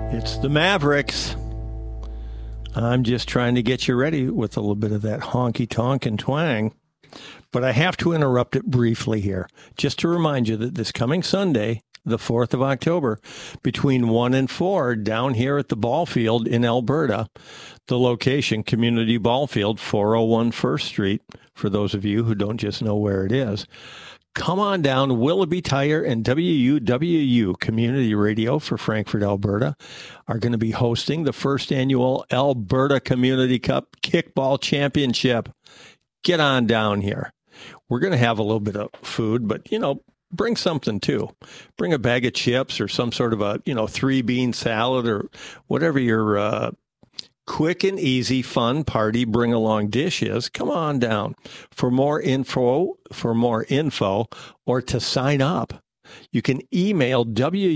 It's the Mavericks. I'm just trying to get you ready with a little bit of that honky-tonk and twang. But I have to interrupt it briefly here, just to remind you that this coming Sunday, the 4th of October, between 1 and 4, down here at the ball field in Alberta, the location, Community Ball Field, 401 First Street, for those of you who don't just know where it is. Come on down. Willoughby Tire and WUWU Community Radio for Frankfurt, Alberta, are going to be hosting the first annual Alberta Community Cup Kickball Championship. Get on down here. We're going to have a little bit of food, but, bring something too. Bring a bag of chips or some sort of a, 3-bean salad or whatever your quick and easy fun party bring along dish is. Come on down. For more info or to sign up, you can email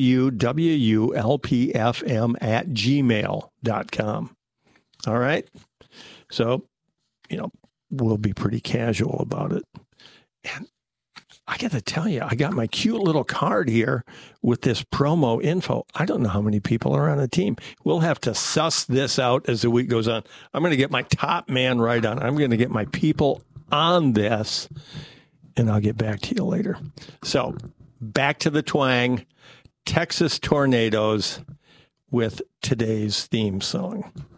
wuwulpfm@gmail.com. All right. So, we'll be pretty casual about it. And I got to tell you, I got my cute little card here with this promo info. I don't know how many people are on the team. We'll have to suss this out as the week goes on. I'm going to get my top man right on. I'm going to get my people on this, and I'll get back to you later. So back to the twang, Texas Tornadoes with today's theme song.